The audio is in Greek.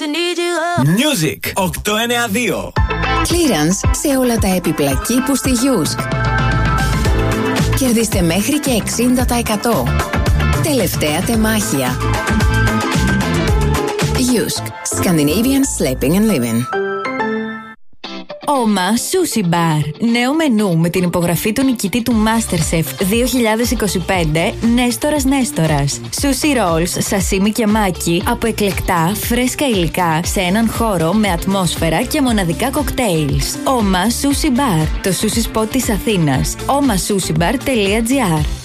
Music 892. Clearance σε όλα τα έπιπλα κήπου στη Yusk. Κερδίστε μέχρι και 60%. Τελευταία τεμάχια. Yusk. Scandinavian Sleeping and Living. Oma Sushi Bar. Νέο μενού με την υπογραφή του νικητή του MasterChef 2025, Νέστορας. Sushi rolls, σασίμι και μάκι από εκλεκτά, φρέσκα υλικά σε έναν χώρο με ατμόσφαιρα και μοναδικά κοκτέιλς. Oma Sushi Bar. Το sushi spot της Αθήνας. omasushibar.gr.